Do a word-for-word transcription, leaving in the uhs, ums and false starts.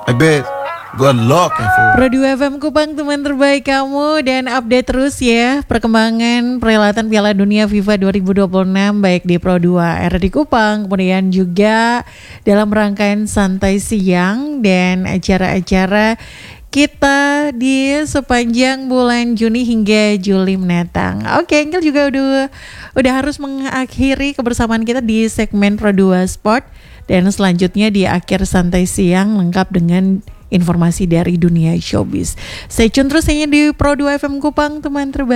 I bet. Good luck, Info. Pro dua F M Kupang, teman terbaik kamu, dan update terus ya perkembangan perhelatan Piala Dunia FIFA dua ribu dua puluh enam baik di Pro dua R di Kupang, kemudian juga dalam rangkaian santai siang dan acara-acara kita di sepanjang bulan Juni hingga Juli mendatang. Oke, Engel juga udah udah harus mengakhiri kebersamaan kita di segmen Pro dua Sport, dan selanjutnya di akhir santai siang lengkap dengan informasi dari dunia showbiz. Stay tune terus hanya di Pro dua F M Kupang, teman terbaik.